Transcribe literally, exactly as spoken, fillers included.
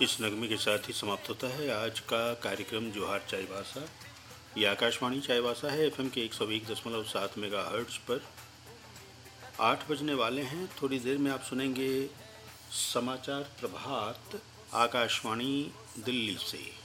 इस नगमे के साथ ही समाप्त होता है आज का कार्यक्रम जोहार चाईबासा। ये आकाशवाणी चाईबासा है, एफएम के एक सौ एक दशमलव सात मेगा हर्ट्ज पर। आठ बजने वाले हैं। थोड़ी देर में आप सुनेंगे समाचार प्रभात आकाशवाणी दिल्ली से।